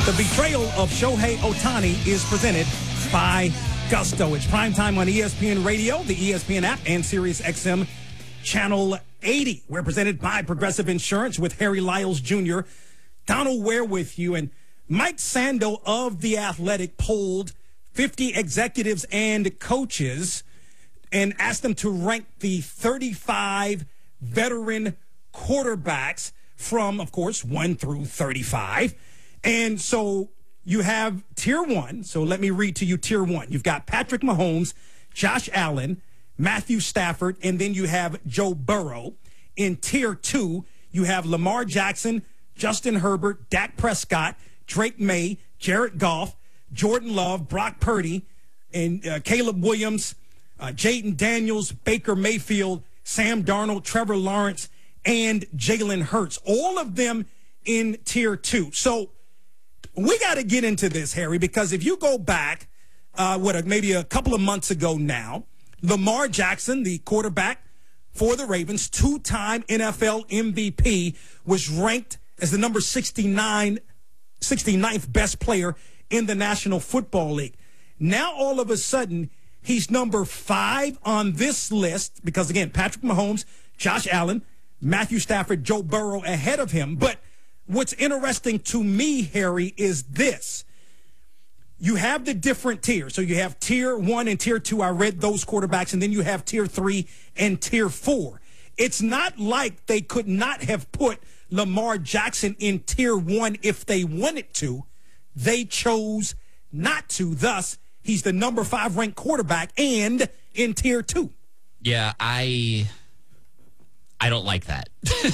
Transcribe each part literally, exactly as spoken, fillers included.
The betrayal of Shohei Ohtani is presented by Gusto. It's primetime on E S P N Radio, the E S P N app, and Sirius X M Channel eighty. We're presented by Progressive Insurance with Harry Lyles Junior Donald Ware with you. And Mike Sando of The Athletic polled fifty executives and coaches and asked them to rank the thirty-five veteran quarterbacks from, of course, one through thirty-five. And so you have tier one. So let me read to you tier one. You've got Patrick Mahomes, Josh Allen, Matthew Stafford, and then you have Joe Burrow. In tier two, you have Lamar Jackson, Justin Herbert, Dak Prescott, Drake May, Jared Goff, Jordan Love, Brock Purdy, and uh, Caleb Williams, uh, Jaden Daniels, Baker Mayfield, Sam Darnold, Trevor Lawrence, and Jalen Hurts. All of them in tier two. So we got to get into this, Harry, because if you go back, uh, what, maybe a couple of months ago now, Lamar Jackson, the quarterback for the Ravens, two-time N F L M V P, was ranked as the number sixty-nine, sixty-ninth best player in the National Football League. Now, all of a sudden, he's number five on this list because, again, Patrick Mahomes, Josh Allen, Matthew Stafford, Joe Burrow ahead of him. But what's interesting to me, Harry, is this. You have the different tiers. So you have tier one and tier two. I read those quarterbacks. And then you have tier three and tier four. It's not like they could not have put Lamar Jackson in tier one if they wanted to. They chose not to. Thus, he's the number five ranked quarterback and in tier two. Yeah, I I don't like that.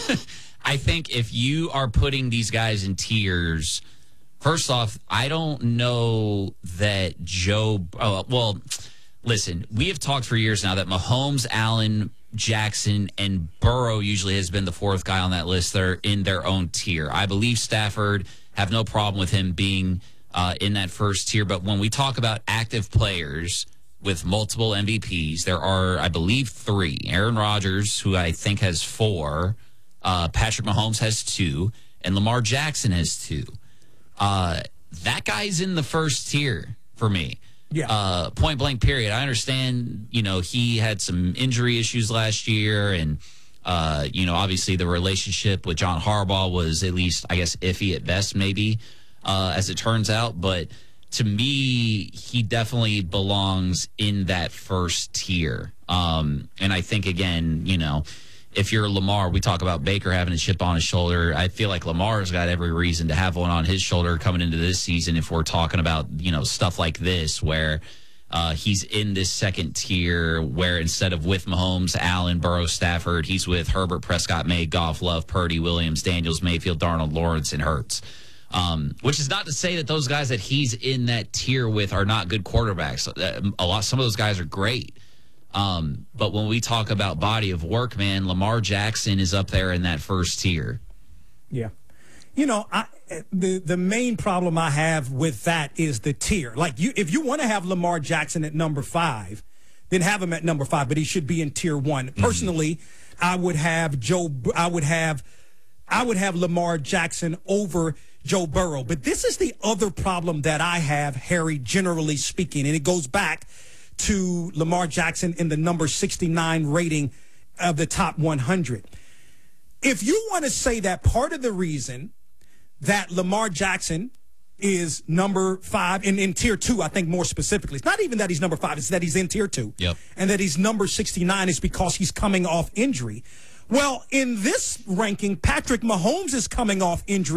I think if you are putting these guys in tiers, first off, I don't know that Joe oh, well, listen, we have talked for years now that Mahomes, Allen, Jackson, and Burrow usually has been the fourth guy on that list. They're in their own tier. I believe Stafford, have no problem with him being uh, in that first tier. But when we talk about active players with multiple M V Ps, there are, I believe, three. Aaron Rodgers, who I think has four. Uh, Patrick Mahomes has two. And Lamar Jackson has two. Uh, that guy's in the first tier for me. Yeah. Uh, point blank period. I understand, you know, he had some injury issues last year, and, uh, you know, obviously the relationship with John Harbaugh was at least, I guess, iffy at best, maybe, uh, as it turns out. But to me, he definitely belongs in that first tier. Um, and I think, again, you know, if you're Lamar, we talk about Baker having a chip on his shoulder. I feel like Lamar's got every reason to have one on his shoulder coming into this season if we're talking about, you know, stuff like this where uh, he's in this second tier where instead of with Mahomes, Allen, Burrow, Stafford, he's with Herbert, Prescott, May, Goff, Love, Purdy, Williams, Daniels, Mayfield, Darnold, Lawrence, and Hurts. Um, which is not to say that those guys that he's in that tier with are not good quarterbacks. A lot, some of those guys are great. Um, but when we talk about body of work, man, Lamar Jackson is up there in that first tier. Yeah. You know, I, the the main problem I have with that is the tier. Like, you, if you want to have Lamar Jackson at number five, then have him at number five, but he should be in tier one. Mm-hmm. Personally, I would have Joe, I would have, I would have Lamar Jackson over Joe Burrow. But this is the other problem that I have, Harry, generally speaking, and it goes back to Lamar Jackson in the number sixty-nine rating of the top one hundred. If you want to say that part of the reason that Lamar Jackson is number five in, in tier two, I think more specifically, it's not even that he's number five, it's that he's in tier two. Yep. And that he's number sixty-nine is because he's coming off injury. Well, in this ranking, Patrick Mahomes is coming off injury.